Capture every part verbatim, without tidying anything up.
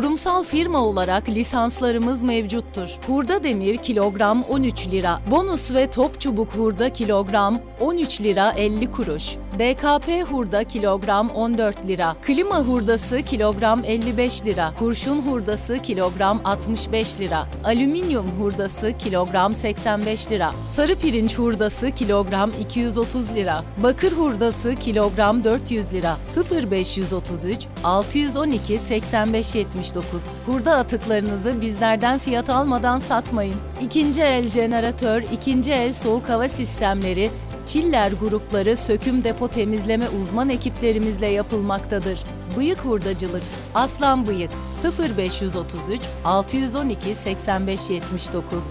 Kurumsal firma olarak lisanslarımız mevcuttur. Hurda demir kilogram on üç lira. Bonus ve top çubuk hurda kilogram on üç lira elli kuruş. D K P hurda kilogram on dört lira. Klima hurdası kilogram elli beş lira. Kurşun hurdası kilogram altmış beş lira. Alüminyum hurdası kilogram seksen beş lira. Sarı pirinç hurdası kilogram iki yüz otuz lira. Bakır hurdası kilogram dört yüz lira. sıfır beş otuz üç altı yüz on iki seksen beş yetmiş dokuz. Hurda atıklarınızı bizlerden fiyat almadan satmayın. İkinci el jeneratör, ikinci el soğuk hava sistemleri, çiller grupları söküm depo temizleme uzman ekiplerimizle yapılmaktadır. Bıyık hurdacılık, Aslan Bıyık, sıfır beş otuz üç altı yüz on iki seksen beş yetmiş dokuz.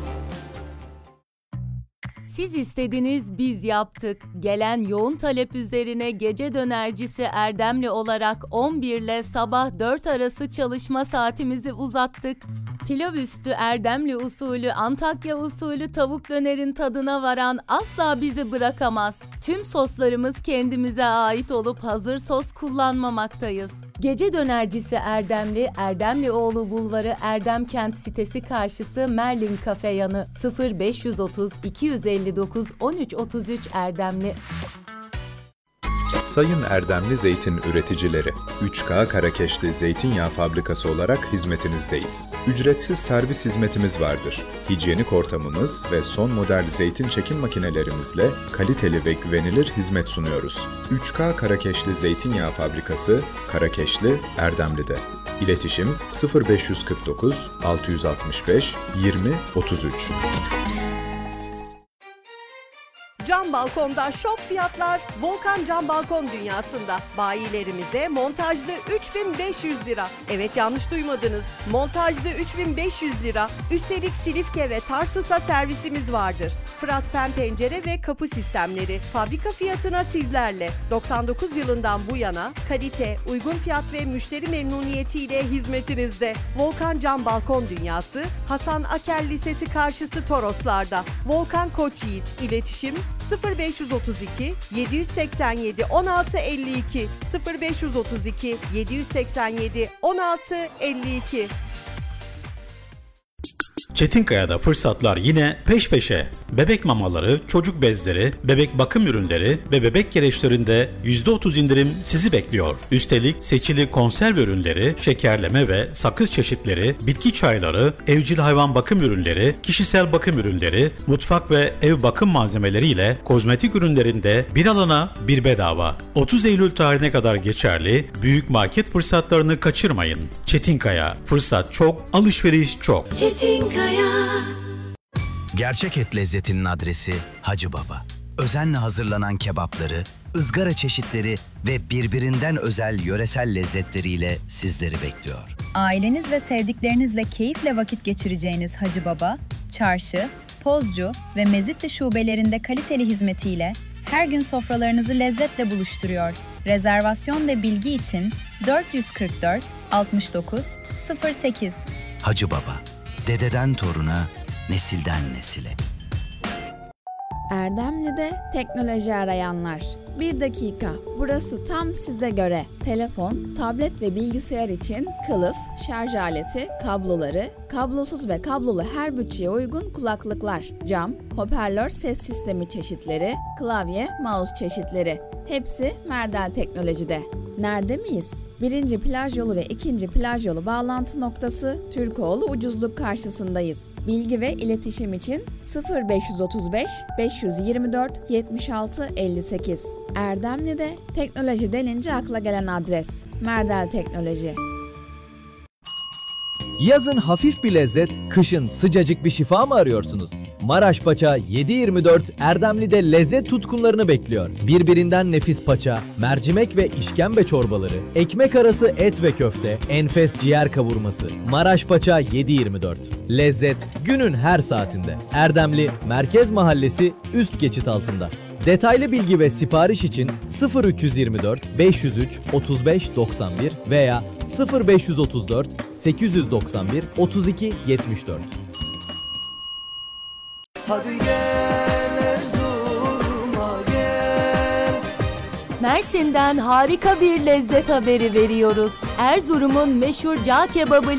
Siz istediniz, biz yaptık. Gelen yoğun talep üzerine gece dönercisi Erdemli olarak on bir ile sabah dört arası çalışma saatimizi uzattık. Pilav üstü Erdemli usulü, Antakya usulü tavuk dönerin tadına varan asla bizi bırakamaz. Tüm soslarımız kendimize ait olup hazır sos kullanmamaktayız. Gece dönercisi Erdemli, Erdemlioğlu Bulvarı Erdemkent sitesi karşısı Merlin Kafe yanı sıfır beş otuz iki yüz elli dokuz on üç otuz üç Erdemli. Sayın Erdemli Zeytin Üreticileri, üç K Karakeşli Zeytinyağı Fabrikası olarak hizmetinizdeyiz. Ücretsiz servis hizmetimiz vardır. Hijyenik ortamımız ve son model zeytin çekim makinelerimizle kaliteli ve güvenilir hizmet sunuyoruz. üç K Karakeşli Zeytinyağı Fabrikası, Karakeşli, Erdemli'de. İletişim sıfır beş kırk dokuz altı yüz altmış beş yirmi otuz üç. Cam balkonda şok fiyatlar Volkan Cam Balkon Dünyası'nda. Bayilerimize montajlı üç bin beş yüz lira. Evet, yanlış duymadınız. Montajlı üç bin beş yüz lira. Üstelik Silifke ve Tarsus'a servisimiz vardır. Fırat Pen pencere ve kapı sistemleri fabrika fiyatına sizlerle. doksan dokuz yılından bu yana kalite, uygun fiyat ve müşteri memnuniyetiyle hizmetinizde. Volkan Cam Balkon Dünyası, Hasan Akel Lisesi karşısı Toroslar'da. Volkan Koçyiğit, iletişim sıfır beş otuz iki yedi seksen yedi on altı elli iki sıfır beş otuz iki yedi seksen yedi on altı elli iki. Çetinkaya'da fırsatlar yine peş peşe. Bebek mamaları, çocuk bezleri, bebek bakım ürünleri ve bebek gereçlerinde yüzde otuz indirim sizi bekliyor. Üstelik seçili konserve ürünleri, şekerleme ve sakız çeşitleri, bitki çayları, evcil hayvan bakım ürünleri, kişisel bakım ürünleri, mutfak ve ev bakım malzemeleri ile kozmetik ürünlerinde bir alana bir bedava. otuz Eylül tarihine kadar geçerli büyük market fırsatlarını kaçırmayın. Çetinkaya, fırsat çok, alışveriş çok. Çetinkaya. Gerçek et lezzetinin adresi Hacı Baba. Özenle hazırlanan kebapları, ızgara çeşitleri ve birbirinden özel yöresel lezzetleriyle sizleri bekliyor. Aileniz ve sevdiklerinizle keyifle vakit geçireceğiniz Hacı Baba, Çarşı, Pozcu ve Mezitli şubelerinde kaliteli hizmetiyle her gün sofralarınızı lezzetle buluşturuyor. Rezervasyon ve bilgi için dört yüz kırk dört altmış dokuz sıfır sekiz. Hacı Baba, dededen toruna, nesilden nesile. Erdemli'de teknoloji arayanlar. Bir dakika, burası tam size göre. Telefon, tablet ve bilgisayar için kılıf, şarj aleti, kabloları, kablosuz ve kablolu her bütçeye uygun kulaklıklar, cam, hoparlör ses sistemi çeşitleri, klavye, mouse çeşitleri. Hepsi Merdel Teknoloji'de. Nerede miyiz? Birinci plaj yolu ve ikinci plaj yolu bağlantı noktası Türkoğlu Ucuzluk karşısındayız. Bilgi ve iletişim için sıfır beş otuz beş beş yüz yirmi dört yetmiş altı elli sekiz. Erdemli'de teknoloji denince akla gelen adres Merdel Teknoloji. Yazın hafif bir lezzet, kışın sıcacık bir şifa mı arıyorsunuz? Maraş Paça yedi yirmi dört Erdemli'de lezzet tutkunlarını bekliyor. Birbirinden nefis paça, mercimek ve işkembe çorbaları, ekmek arası et ve köfte, enfes ciğer kavurması. Maraş Paça yedi yirmi dört. Lezzet günün her saatinde. Erdemli Merkez Mahallesi üst geçit altında. Detaylı bilgi ve sipariş için sıfır üç yirmi dört beş yüz üç otuz beş doksan bir veya sıfır beş otuz dört sekiz yüz doksan bir otuz iki yetmiş dört. Hadi gel Erzurum'a gel. Mersin'den harika bir lezzet haberi veriyoruz. Erzurum'un meşhur cağ kebabı